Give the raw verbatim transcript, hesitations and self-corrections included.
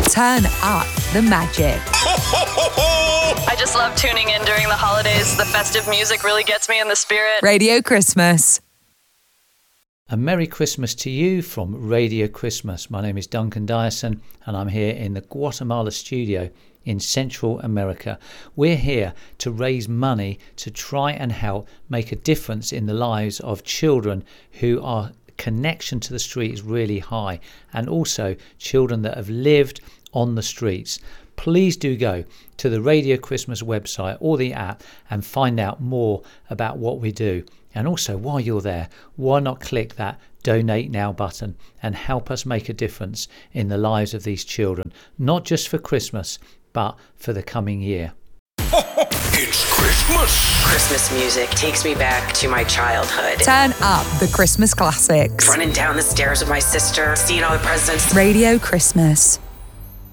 Turn up the magic. I just love tuning in during the holidays. The festive music really gets me in the spirit. Radio Christmas. A Merry Christmas to you from Radio Christmas. My name is Duncan Dyson and I'm here in the Guatemala studio in Central America. We're here to raise money to try and help make a difference in the lives of children who are connection to the street is really high, and also children that have lived on the streets. Please do go to the Radio Christmas website or the app and find out more about what we do. And also, while you're there, why not click that Donate Now button and help us make a difference in the lives of these children, not just for Christmas, but for the coming year. It's Christmas. Christmas music takes me back to my childhood. Turn up the Christmas classics. Running down the stairs with my sister, seeing all the presents. Radio Christmas.